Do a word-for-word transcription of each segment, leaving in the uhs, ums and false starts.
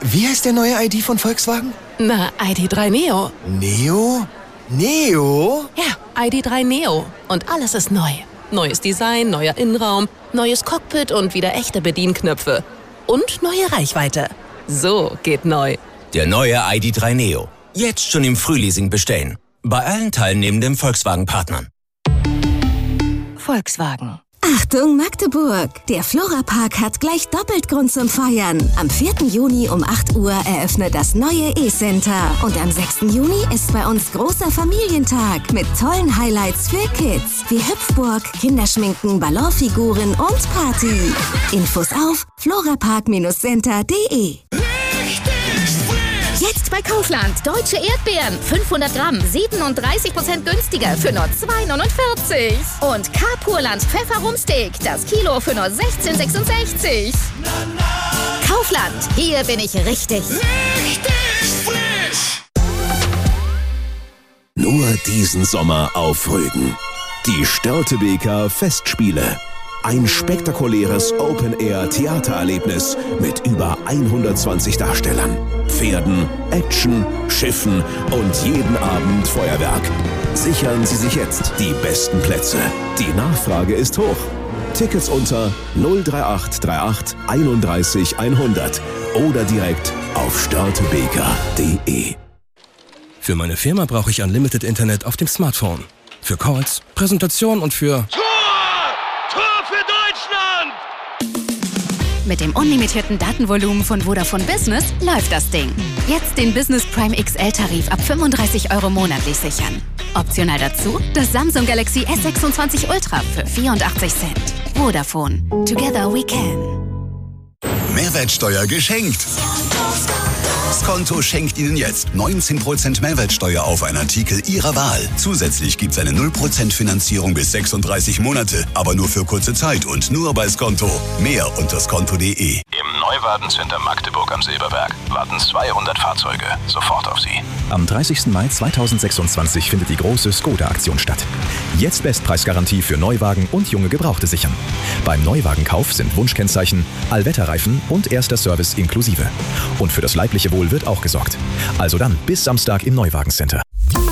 Wie heißt der neue I D von Volkswagen? Na, I D drei Neo. Neo? Neo? Ja, I D drei Neo. Und alles ist neu. Neues Design, neuer Innenraum, neues Cockpit und wieder echte Bedienknöpfe. Und neue Reichweite. So geht neu. Der neue I D drei Neo. Jetzt schon im Frühleasing bestellen. Bei allen teilnehmenden Volkswagen-Partnern. Volkswagen. Achtung Magdeburg! Der Flora-Park hat gleich doppelt Grund zum Feiern. Am vierten Juni um acht Uhr eröffnet das neue E-Center. Und am sechsten Juni ist bei uns großer Familientag mit tollen Highlights für Kids. Wie Hüpfburg, Kinderschminken, Ballonfiguren und Party. Infos auf florapark Center punkt de. Jetzt bei Kaufland. Deutsche Erdbeeren. fünfhundert Gramm. siebenunddreißig Prozent günstiger für nur zwei neunundvierzig. Und K-Purland Pfefferrumsteak. Das Kilo für nur sechzehn sechsundsechzig. Kaufland. Hier bin ich richtig. Richtig frisch. Nur diesen Sommer auf Rügen. Die Störtebeker Festspiele. Ein spektakuläres Open-Air-Theatererlebnis mit über hundertzwanzig Darstellern, Pferden, Action, Schiffen und jeden Abend Feuerwerk. Sichern Sie sich jetzt die besten Plätze. Die Nachfrage ist hoch. Tickets unter null drei acht drei acht einunddreißig hundert oder direkt auf störtebeker punkt de. Für meine Firma brauche ich Unlimited Internet auf dem Smartphone. Für Calls, Präsentation und für... Mit dem unlimitierten Datenvolumen von Vodafone Business läuft das Ding. Jetzt den Business Prime X L-Tarif ab fünfunddreißig Euro monatlich sichern. Optional dazu das Samsung Galaxy S sechsundzwanzig Ultra für vierundachtzig Cent. Vodafone. Together we can. Mehrwertsteuer geschenkt. Skonto schenkt Ihnen jetzt neunzehn Prozent Mehrwertsteuer auf einen Artikel Ihrer Wahl. Zusätzlich gibt es eine null Prozent Finanzierung bis sechsunddreißig Monate, aber nur für kurze Zeit und nur bei Skonto. Mehr unter skonto punkt de. Im Neuwagencenter Magdeburg am Silberberg warten zweihundert Fahrzeuge sofort auf Sie. Am dreißigsten Mai zweitausendsechsundzwanzig findet die große Skoda-Aktion statt. Jetzt Bestpreisgarantie für Neuwagen und junge Gebrauchte sichern. Beim Neuwagenkauf sind Wunschkennzeichen, Allwetterreifen und erster Service inklusive. Und für das leibliche Wohl wird auch gesorgt. Also dann bis Samstag im Neuwagencenter.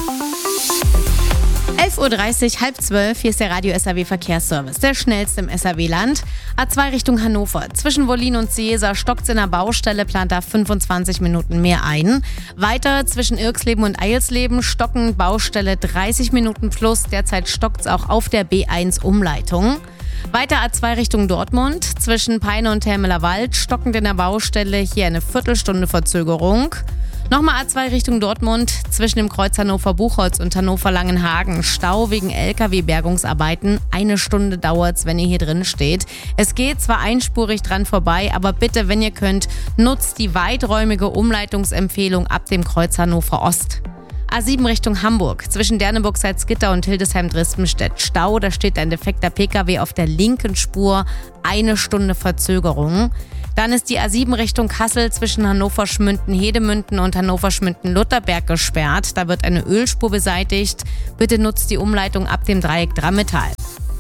elf Uhr dreißig, halb zwölf, hier ist der Radio S R W Verkehrsservice, der schnellste im S R W-Land. A zwei Richtung Hannover. Zwischen Wollin und Ciesa stockt's in der Baustelle, plant da fünfundzwanzig Minuten mehr ein. Weiter zwischen Irxleben und Eilsleben stocken Baustelle dreißig Minuten plus. Derzeit stockt's auch auf der B eins Umleitung. Weiter A zwei Richtung Dortmund. Zwischen Peine und Termeler Wald stockend in der Baustelle, hier eine Viertelstunde Verzögerung. Nochmal A zwei Richtung Dortmund, zwischen dem Kreuz Hannover-Buchholz und Hannover-Langenhagen. Stau wegen L K W-Bergungsarbeiten. Eine Stunde dauert's, wenn ihr hier drin steht. Es geht zwar einspurig dran vorbei, aber bitte, wenn ihr könnt, nutzt die weiträumige Umleitungsempfehlung ab dem Kreuz Hannover Ost. A sieben Richtung Hamburg, zwischen Derneburg-Salzgitter und Hildesheim-Dresdenstedt. Stau, da steht ein defekter P K W auf der linken Spur. Eine Stunde Verzögerung. Dann ist die A sieben Richtung Kassel zwischen Hannover-Schmünden-Hedemünden und Hannover-Schmünden-Lutherberg gesperrt. Da wird eine Ölspur beseitigt. Bitte nutzt die Umleitung ab dem Dreieck Drammetal.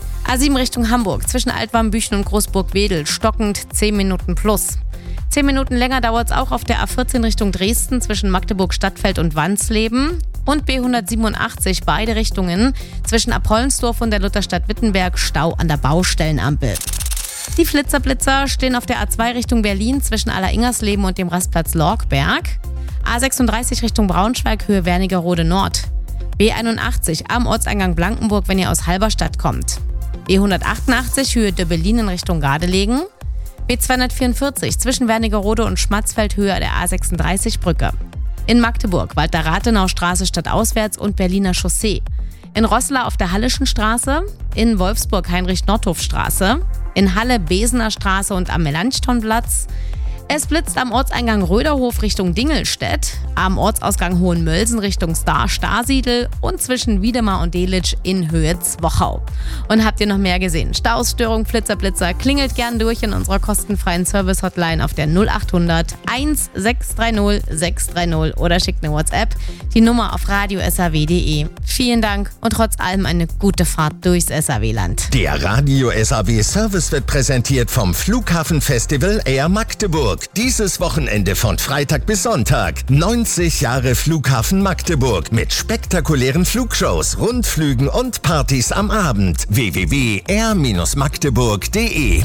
A sieben Richtung Hamburg zwischen Altwarmbüchen und Großburg-Wedel. Stockend zehn Minuten plus. zehn Minuten länger dauert es auch auf der A vierzehn Richtung Dresden zwischen Magdeburg-Stadtfeld und Wansleben. Und B hundertsiebenundachtzig beide Richtungen zwischen Apollensdorf und der Lutherstadt Wittenberg. Stau an der Baustellenampel. Die Flitzerblitzer stehen auf der A zwei Richtung Berlin zwischen Aller-Ingersleben und dem Rastplatz Lorgberg. A sechsunddreißig Richtung Braunschweig, Höhe Wernigerode Nord. B einundachtzig am Ortseingang Blankenburg, wenn ihr aus Halberstadt kommt. B hundertachtundachtzig, Höhe Döbbelin in Richtung Gardelegen. B zweihundertvierundvierzig zwischen Wernigerode und Schmatzfeld, Höhe der A sechsunddreißig Brücke. In Magdeburg, Walter-Rathenau-Straße stadtauswärts und Berliner Chaussee. In Roßla auf der Hallischen Straße. In Wolfsburg Heinrich-Nordhoff-Straße. In Halle Besener Straße und am Melanchthonplatz. Es blitzt am Ortseingang Röderhof Richtung Dingelstedt, am Ortsausgang Hohenmölsen Richtung Star-Starsiedel und zwischen Wiedemar und Delitzsch in Höhe Zwochau. Und habt ihr noch mehr gesehen? Stausstörung, Flitzerblitzer, klingelt gern durch in unserer kostenfreien Service-Hotline auf der null achthundert sechshundertzwanzig sechshundertdreißig oder schickt eine WhatsApp. Die Nummer auf radio s r w punkt de. Vielen Dank und trotz allem eine gute Fahrt durchs S R W-Land. Der Radio S R W Service wird präsentiert vom Flughafenfestival Air Magdeburg. Magdeburg. Dieses Wochenende von Freitag bis Sonntag. neunzig Jahre Flughafen Magdeburg mit spektakulären Flugshows, Rundflügen und Partys am Abend. w w w punkt r magdeburg punkt de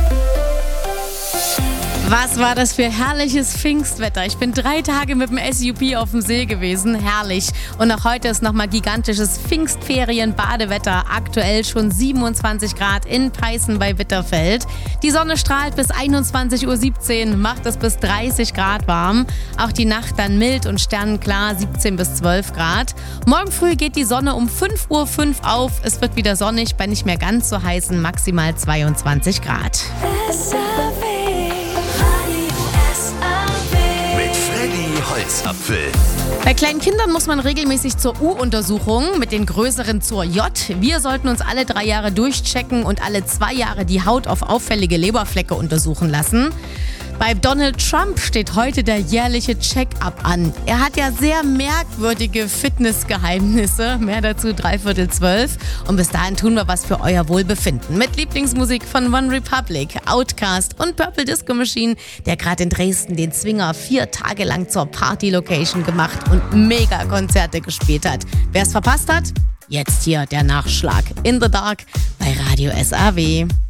Was war das für herrliches Pfingstwetter? Ich bin drei Tage mit dem S U P auf dem See gewesen. Herrlich. Und auch heute ist nochmal gigantisches Pfingstferien-Badewetter. Aktuell schon siebenundzwanzig Grad in Peißen bei Bitterfeld. Die Sonne strahlt bis einundzwanzig Uhr siebzehn, macht es bis dreißig Grad warm. Auch die Nacht dann mild und sternenklar, siebzehn bis zwölf Grad. Morgen früh geht die Sonne um fünf Uhr fünf auf. Es wird wieder sonnig bei nicht mehr ganz so heißen maximal zweiundzwanzig Grad. Holzapfel. Bei kleinen Kindern muss man regelmäßig zur U-Untersuchung, mit den größeren zur J. Wir sollten uns alle drei Jahre durchchecken und alle zwei Jahre die Haut auf auffällige Leberflecke untersuchen lassen. Bei Donald Trump steht heute der jährliche Check-up an. Er hat ja sehr merkwürdige Fitnessgeheimnisse. Mehr dazu dreiviertel zwölf. Und bis dahin tun wir was für euer Wohlbefinden. Mit Lieblingsmusik von One Republic, Outkast und Purple Disco Machine, der gerade in Dresden den Zwinger vier Tage lang zur Party-Location gemacht und Mega-Konzerte gespielt hat. Wer es verpasst hat, jetzt hier der Nachschlag. In the Dark bei Radio S A W.